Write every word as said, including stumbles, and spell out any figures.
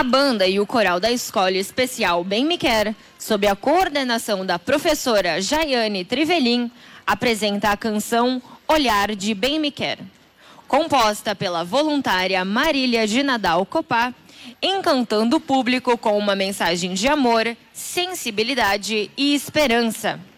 A banda e o coral da Escola Especial Bem Me Quer, sob a coordenação da professora Jaiane Trivelin, apresenta a canção Olhar de Bem Me Quer, composta pela voluntária Marília de Nadal Copá, encantando o público com uma mensagem de amor, sensibilidade e esperança.